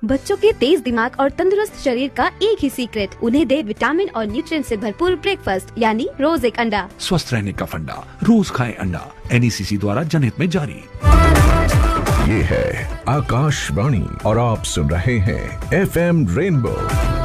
बच्चों के तेज दिमाग और तंदुरुस्त शरीर का एक ही सीक्रेट, उन्हें दे विटामिन और न्यूट्रिएंट से भरपूर ब्रेकफास्ट यानी रोज एक अंडा। स्वस्थ रहने का फंडा, रोज खाएं अंडा। NECC द्वारा जनहित में जारी। ये है आकाशवाणी और आप सुन रहे हैं FM रेनबो